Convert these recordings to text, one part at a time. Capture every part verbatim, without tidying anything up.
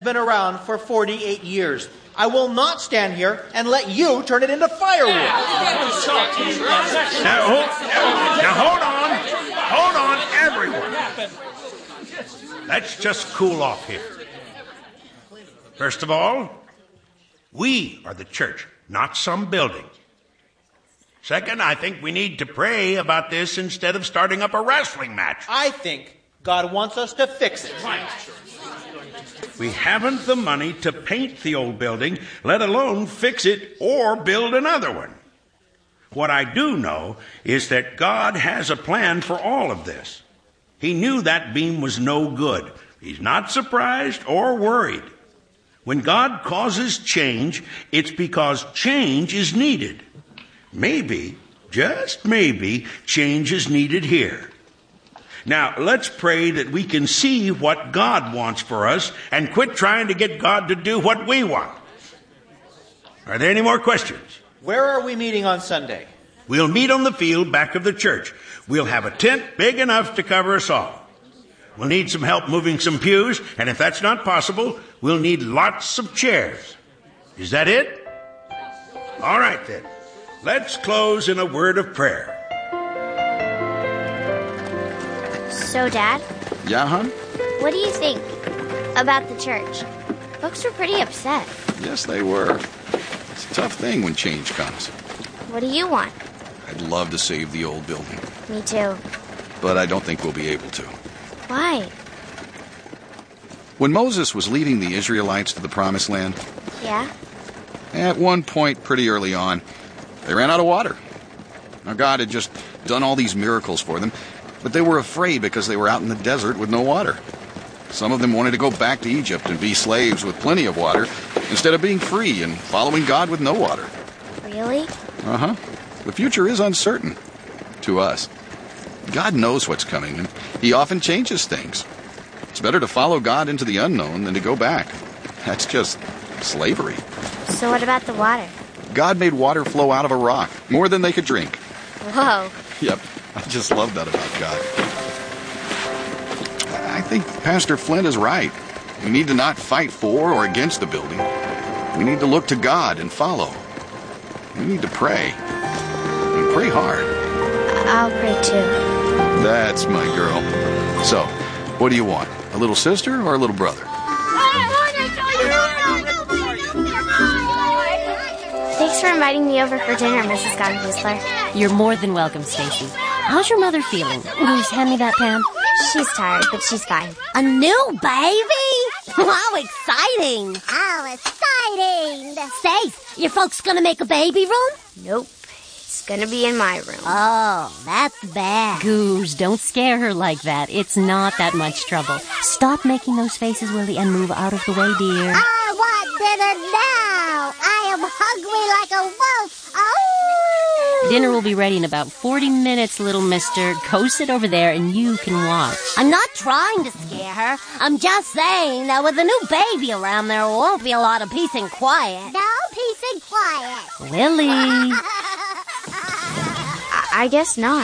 been around for forty-eight years. I will not stand here and let you turn it into firewood. Now, hold, now hold on. Hold on, everyone. Let's just cool off here. First of all, we are the church, not some building. Second, I think we need to pray about this instead of starting up a wrestling match. I think God wants us to fix it. We haven't the money to paint the old building, let alone fix it or build another one. What I do know is that God has a plan for all of this. He knew that beam was no good. He's not surprised or worried. When God causes change, it's because change is needed. Maybe, just maybe, change is needed here. Now, let's pray that we can see what God wants for us and quit trying to get God to do what we want. Are there any more questions? Where are we meeting on Sunday? We'll meet on the field back of the church. We'll have a tent big enough to cover us all. We'll need some help moving some pews, and if that's not possible, we'll need lots of chairs. Is that it? All right, then. Let's close in a word of prayer. So, Dad? Yeah, hon? What do you think about the church? Folks were pretty upset. Yes, they were. It's a tough thing when change comes. What do you want? I'd love to save the old building. Me too. But I don't think we'll be able to. Why? When Moses was leading the Israelites to the Promised Land, Yeah? at one point pretty early on, they ran out of water. Now, God had just done all these miracles for them, but they were afraid because they were out in the desert with no water. Some of them wanted to go back to Egypt and be slaves with plenty of water instead of being free and following God with no water. Really? Uh-huh. The future is uncertain to us. God knows what's coming, and he often changes things. It's better to follow God into the unknown than to go back. That's just slavery. So what about the water? God made water flow out of a rock, more than they could drink. Whoa. Yep, I just love that about God. I think Pastor Flint is right. We need to not fight for or against the building. We need to look to God and follow. We need to pray. And pray hard. I'll pray too. That's my girl. So, what do you want? A little sister or a little brother? Thanks for inviting me over for dinner, Missus Gonfusler. You're more than welcome, Stacy. How's your mother feeling? Goose, hand me that pan. She's tired, but she's fine. A new baby? How exciting! How exciting! Stace, your folks gonna make a baby room? Nope. It's gonna be in my room. Oh, that's bad. Goose, don't scare her like that. It's not that much trouble. Stop making those faces, Willie, and move out of the way, dear. I want dinner now! I am hungry like a wolf! Oh! Dinner will be ready in about forty minutes, little mister. Go sit over there and you can watch. I'm not trying to scare her. I'm just saying that with a new baby around, there won't be a lot of peace and quiet. No peace and quiet. Willie. I, I guess not.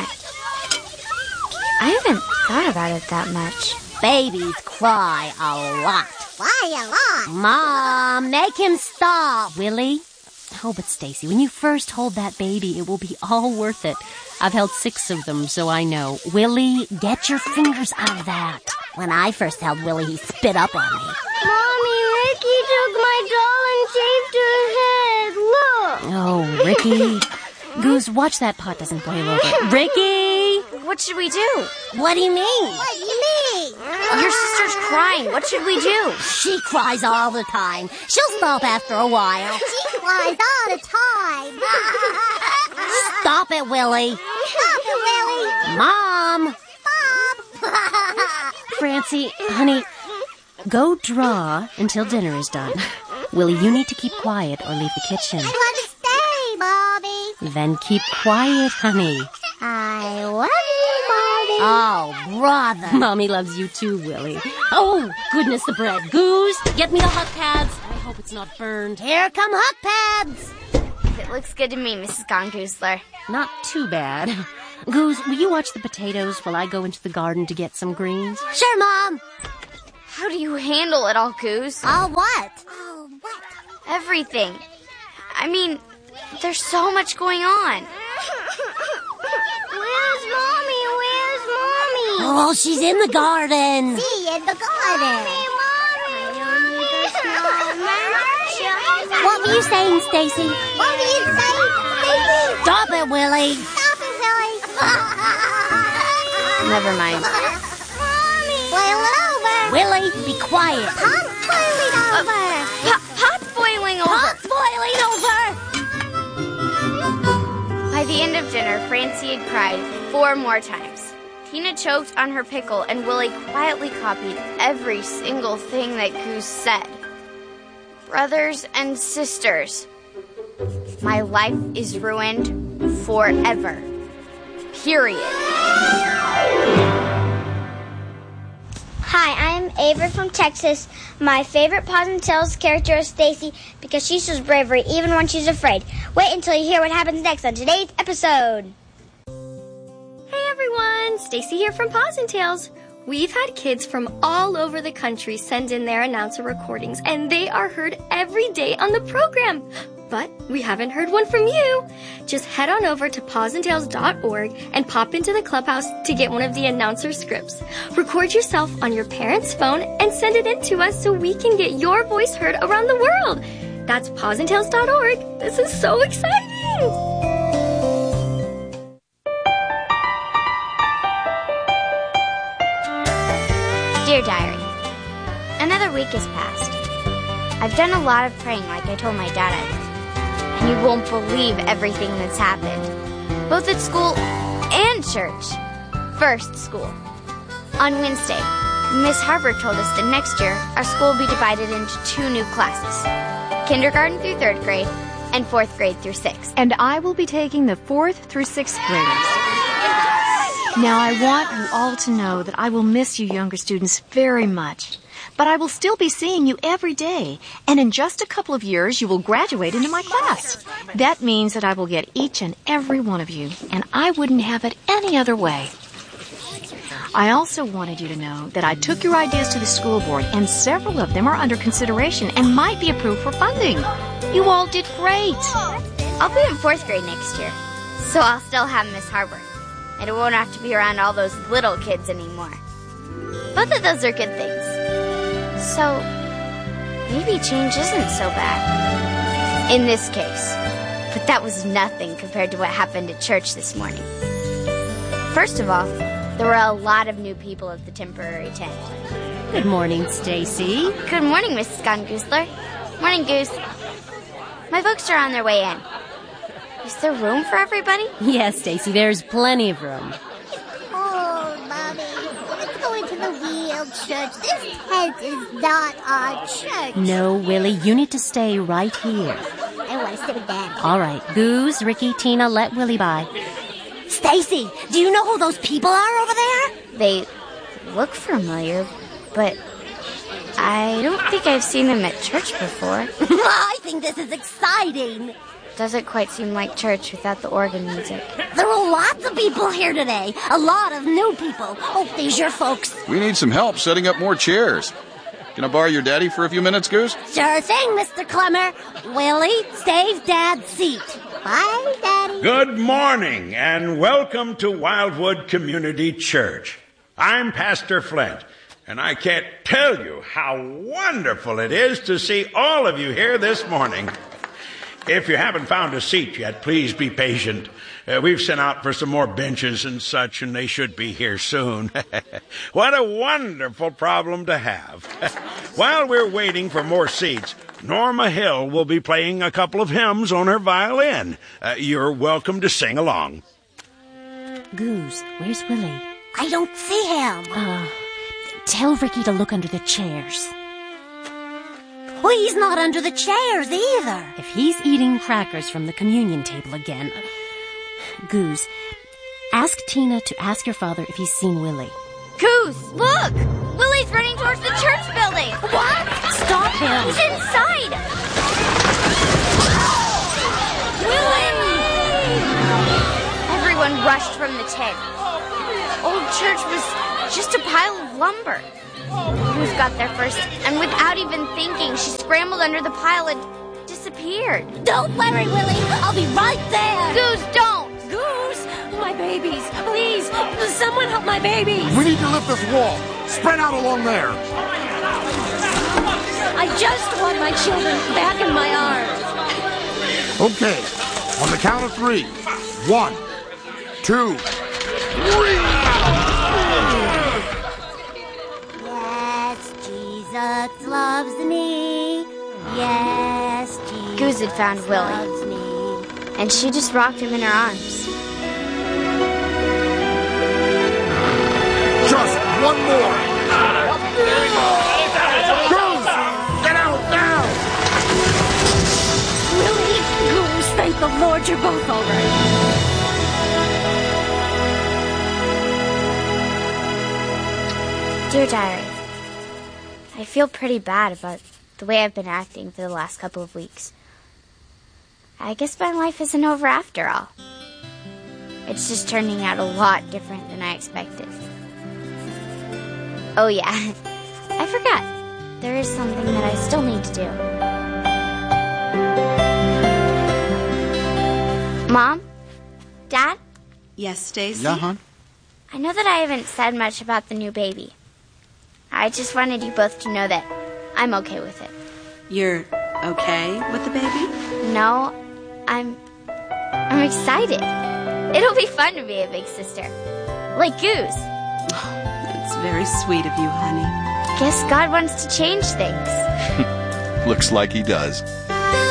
I haven't thought about it that much. Babies cry a lot. Why a lot? Mom, make him stop. Willie? Oh, but Stacy, when you first hold that baby, it will be all worth it. I've held six of them, so I know. Willie, get your fingers out of that. When I first held Willie, he spit up on me. Mommy, Ricky took my doll and shaved her head. Look. Oh, Ricky. Goose, watch that pot doesn't boil over. Ricky! What should we do? What do you mean? What do you mean? Your sister's crying. What should we do? She cries all the time. She'll stop after a while. She cries all the time. Stop it, Willie. Stop it, Willie. Mom! Mom. Francie, honey, go draw until dinner is done. Willie, you need to keep quiet or leave the kitchen. I want to stay, Mommy. Then keep quiet, honey. I love you, Mommy. Oh, brother. Mommy loves you too, Willie. Oh, goodness, the bread. Goose, get me the hot pads. I hope it's not burned. Here come hot pads. It looks good to me, Missus Gongoosler. Not too bad. Goose, will you watch the potatoes while I go into the garden to get some greens? Sure, Mom. How do you handle it all, Goose? All what? Oh, what? Everything. I mean, there's so much going on. Where's Mommy? Where's Mommy? Oh, she's in the garden. See, in the garden. Mommy, Mommy. What were you saying, Stacy? What were you saying, Stacy? Stop it, Willie. Stop it, Willie. Never mind. Mommy. Boil it over. Willie, be quiet. Pot's boiling over. Pot, pot's boiling over. Pot's boiling over. By the end of dinner, Francie had cried four more times. Tina choked on her pickle, and Willie quietly copied every single thing that Goose said. Brothers and sisters, my life is ruined forever. Period. Hi, I'm Ava from Texas. My favorite Paws and Tails character is Stacy because she shows bravery even when she's afraid. Wait until you hear what happens next on today's episode. Hey everyone, Stacy here from Paws and Tails. We've had kids from all over the country send in their announcer recordings, and they are heard every day on the program. But we haven't heard one from you. Just head on over to paws and tails dot org and pop into the clubhouse to get one of the announcer scripts. Record yourself on your parent's phone and send it in to us so we can get your voice heard around the world. That's paws and tails dot org. This is so exciting! Dear Diary, another week has passed. I've done a lot of praying like I told my dad I would. And you won't believe everything that's happened, both at school and church. First, school. On Wednesday, Miss Harper told us that next year our school will be divided into two new classes, kindergarten through third grade and fourth grade through sixth. And I will be taking the fourth through sixth graders. Now, I want you all to know that I will miss you younger students very much. But I will still be seeing you every day. And in just a couple of years, you will graduate into my class. That means that I will get each and every one of you. And I wouldn't have it any other way. I also wanted you to know that I took your ideas to the school board, and several of them are under consideration and might be approved for funding. You all did great. I'll be in fourth grade next year, so I'll still have Miss Harper. And I won't have to be around all those little kids anymore. Both of those are good things. So, maybe change isn't so bad. In this case. But that was nothing compared to what happened at church this morning. First of all, there were a lot of new people at the temporary tent. Good morning, Stacy. Good morning, Missus Gongoosler. Morning, Goose. My folks are on their way in. Is there room for everybody? Yes, Stacy, there's plenty of room. Oh, Mommy, let's go into the real church. This tent is not our church. No, Willie, you need to stay right here. I want to sit with Daddy. All right, Goose, Ricky, Tina, let Willie by. Stacy, do you know who those people are over there? They look familiar, but I don't think I've seen them at church before. I think this is exciting. Doesn't quite seem like church without the organ music. There are lots of people here today. A lot of new people. Oh, these your folks. We need some help setting up more chairs. Can I borrow your daddy for a few minutes, Goose? Sure thing, Mister Clemmer. Willie, save Dad's seat. Bye, Daddy. Good morning and welcome to Wildwood Community Church. I'm Pastor Flint, and I can't tell you how wonderful it is to see all of you here this morning. If you haven't found a seat yet, please be patient. Uh, we've sent out for some more benches and such, and they should be here soon. What a wonderful problem to have. While we're waiting for more seats, Norma Hill will be playing a couple of hymns on her violin. Uh, you're welcome to sing along. Goose, where's Willie? I don't see him. Uh, tell Ricky to look under the chairs. Well, he's not under the chairs either. If he's eating crackers from the communion table again... Goose, ask Tina to ask your father if he's seen Willie. Goose, look! Willie's running towards the church building. What? Stop him. He's inside. Willie! Everyone rushed from the tent. Old church was just a pile of lumber. Goose got there first, and without even thinking, she scrambled under the pile and disappeared. Don't worry, Willie. I'll be right there. Goose, don't! Goose! My babies! Please! Someone help my babies! We need to lift this wall. Spread out along there. I just want my children back in my arms. Okay. On the count of three. One, two, three. Yes, Jesus loves me. Yes, Jesus Goose had found Willie, loves me. and she just rocked him in her arms. Just one more. Goose, get out now. Willie, Goose, thank the Lord you're both all right. Dear Diary, I feel pretty bad about the way I've been acting for the last couple of weeks. I guess my life isn't over after all. It's just turning out a lot different than I expected. Oh yeah, I forgot. There is something that I still need to do. Mom? Dad? Yes, Stacy? Yeah, hon? I know that I haven't said much about the new baby. I just wanted you both to know that I'm okay with it. You're okay with the baby? No, I'm... I'm excited. It'll be fun to be a big sister. Like Goose. That's very sweet of you, honey. Guess God wants to change things. Looks like he does.